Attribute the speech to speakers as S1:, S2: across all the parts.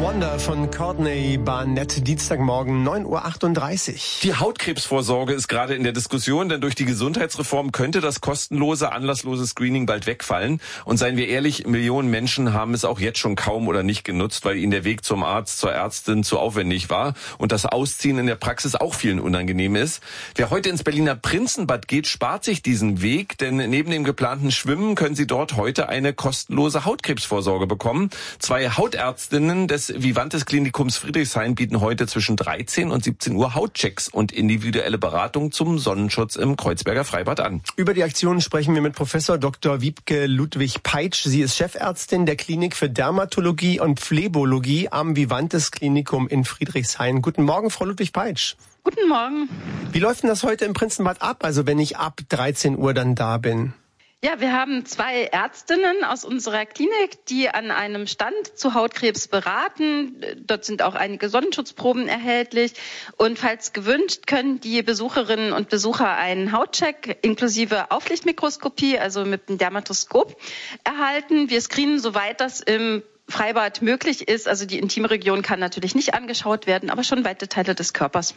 S1: Wonder von Courtney Barnett, Dienstagmorgen 9:38 Uhr.
S2: Die Hautkrebsvorsorge ist gerade in der Diskussion, denn durch die Gesundheitsreform könnte das kostenlose, anlasslose Screening bald wegfallen. Und seien wir ehrlich, Millionen Menschen haben es auch jetzt schon kaum oder nicht genutzt, weil ihnen der Weg zum Arzt, zur Ärztin zu aufwendig war und das Ausziehen in der Praxis auch vielen unangenehm ist. Wer heute ins Berliner Prinzenbad geht, spart sich diesen Weg, denn neben dem geplanten Schwimmen können Sie dort heute eine kostenlose Hautkrebsvorsorge bekommen. 2 Hautärztinnen des Vivantes Klinikums Friedrichshain bieten heute zwischen 13 und 17 Uhr Hautchecks und individuelle Beratung zum Sonnenschutz im Kreuzberger Freibad an.
S1: Über die Aktion sprechen wir mit Professor Dr. Wiebke Ludwig-Peitsch. Sie ist Chefärztin der Klinik für Dermatologie und Phlebologie am Vivantes Klinikum in Friedrichshain. Guten Morgen, Frau Ludwig-Peitsch.
S3: Guten Morgen.
S1: Wie läuft denn das heute im Prinzenbad ab, also wenn ich ab 13 Uhr dann da bin?
S3: Ja, wir haben 2 Ärztinnen aus unserer Klinik, die an einem Stand zu Hautkrebs beraten. Dort sind auch einige Sonnenschutzproben erhältlich. Und falls gewünscht, können die Besucherinnen und Besucher einen Hautcheck inklusive Auflichtmikroskopie, also mit dem Dermatoskop, erhalten. Wir screenen, soweit das im Freibad möglich ist. Also die Intimregion kann natürlich nicht angeschaut werden, aber schon weite Teile des Körpers.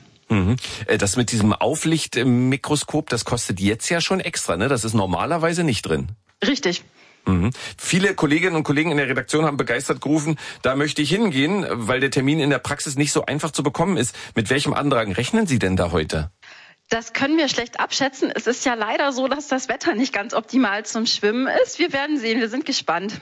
S2: Das mit diesem Auflichtmikroskop, das kostet jetzt ja schon extra, ne? Das ist normalerweise nicht drin.
S3: Richtig.
S2: Viele Kolleginnen und Kollegen in der Redaktion haben begeistert gerufen, da möchte ich hingehen, weil der Termin in der Praxis nicht so einfach zu bekommen ist. Mit welchem Andrang rechnen Sie denn da heute?
S3: Das können wir schlecht abschätzen. Es ist ja leider so, dass das Wetter nicht ganz optimal zum Schwimmen ist. Wir werden sehen, wir sind gespannt.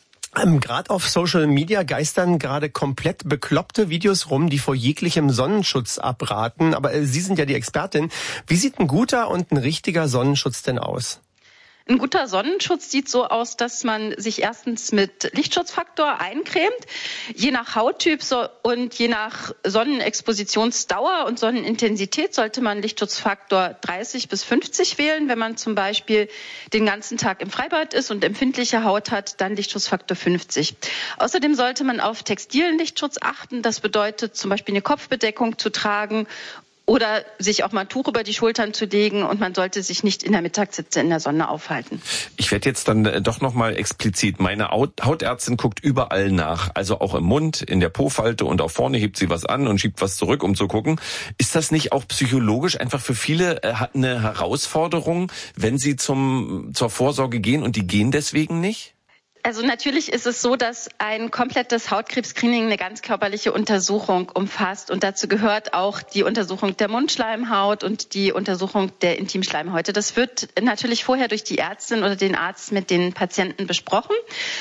S1: Gerade auf Social Media geistern gerade komplett bekloppte Videos rum, die vor jeglichem Sonnenschutz abraten. Aber Sie sind ja die Expertin. Wie sieht ein guter und ein richtiger Sonnenschutz denn aus?
S3: Ein guter Sonnenschutz sieht so aus, dass man sich erstens mit Lichtschutzfaktor eincremt. Je nach Hauttyp und je nach Sonnenexpositionsdauer und Sonnenintensität sollte man Lichtschutzfaktor 30 bis 50 wählen. Wenn man zum Beispiel den ganzen Tag im Freibad ist und empfindliche Haut hat, dann Lichtschutzfaktor 50. Außerdem sollte man auf textilen Lichtschutz achten. Das bedeutet zum Beispiel eine Kopfbedeckung zu tragen oder sich auch mal ein Tuch über die Schultern zu legen, und man sollte sich nicht in der Mittagshitze in der Sonne aufhalten.
S2: Ich werde jetzt dann doch nochmal explizit. Meine Hautärztin guckt überall nach, also auch im Mund, in der Po-Falte und auch vorne hebt sie was an und schiebt was zurück, um zu gucken. Ist das nicht auch psychologisch einfach für viele eine Herausforderung, wenn sie zur Vorsorge gehen und die gehen deswegen nicht?
S3: Also natürlich ist es so, dass ein komplettes Hautkrebs-Screening eine ganzkörperliche Untersuchung umfasst, und dazu gehört auch die Untersuchung der Mundschleimhaut und die Untersuchung der Intimschleimhäute. Das wird natürlich vorher durch die Ärztin oder den Arzt mit den Patienten besprochen,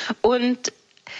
S3: und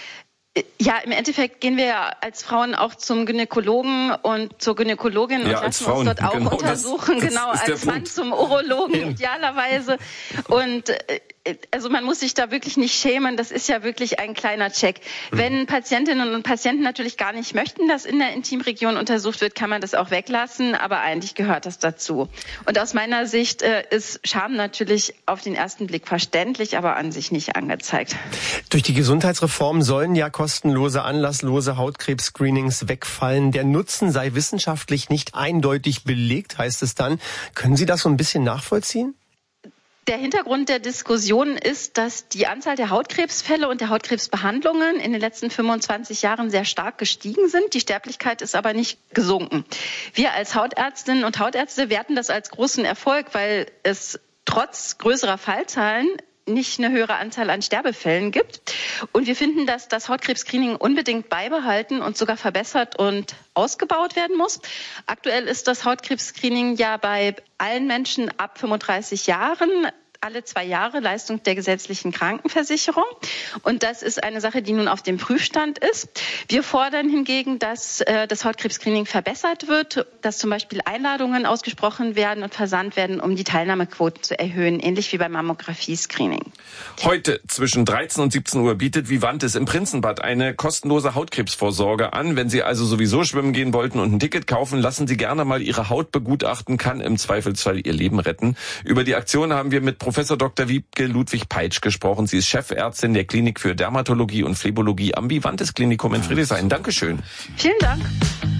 S3: ja, im Endeffekt gehen wir ja als Frauen auch zum Gynäkologen und zur Gynäkologin und lassen uns dort auch untersuchen. Genau, als Mann zum Urologen idealerweise. Und also man muss sich da wirklich nicht schämen. Das ist ja wirklich ein kleiner Check. Wenn Patientinnen und Patienten natürlich gar nicht möchten, dass in der Intimregion untersucht wird, kann man das auch weglassen. Aber eigentlich gehört das dazu. Und aus meiner Sicht ist Scham natürlich auf den ersten Blick verständlich, aber an sich nicht angezeigt.
S1: Durch die Gesundheitsreform sollen ja kostenlose, anlasslose Hautkrebs-Screenings wegfallen. Der Nutzen sei wissenschaftlich nicht eindeutig belegt, heißt es dann. Können Sie das so ein bisschen nachvollziehen?
S3: Der Hintergrund der Diskussion ist, dass die Anzahl der Hautkrebsfälle und der Hautkrebsbehandlungen in den letzten 25 Jahren sehr stark gestiegen sind. Die Sterblichkeit ist aber nicht gesunken. Wir als Hautärztinnen und Hautärzte werten das als großen Erfolg, weil es trotz größerer Fallzahlen nicht eine höhere Anzahl an Sterbefällen gibt. Und wir finden, dass das Hautkrebs-Screening unbedingt beibehalten und sogar verbessert und ausgebaut werden muss. Aktuell ist das Hautkrebs-Screening ja bei allen Menschen ab 35 Jahren alle 2 Jahre Leistung der gesetzlichen Krankenversicherung. Und das ist eine Sache, die nun auf dem Prüfstand ist. Wir fordern hingegen, dass das Hautkrebs-Screening verbessert wird, dass zum Beispiel Einladungen ausgesprochen werden und versandt werden, um die Teilnahmequoten zu erhöhen, ähnlich wie beim Mammographie-Screening.
S2: Heute zwischen 13 und 17 Uhr bietet Vivantes im Prinzenbad eine kostenlose Hautkrebsvorsorge an. Wenn Sie also sowieso schwimmen gehen wollten und ein Ticket kaufen, lassen Sie gerne mal Ihre Haut begutachten, kann im Zweifelsfall Ihr Leben retten. Über die Aktion haben wir mit Professor Dr. Wiebke Ludwig-Peitsch gesprochen. Sie ist Chefärztin der Klinik für Dermatologie und Phlebologie am Vivantes Klinikum in Friedrichshain. Dankeschön.
S3: Vielen Dank.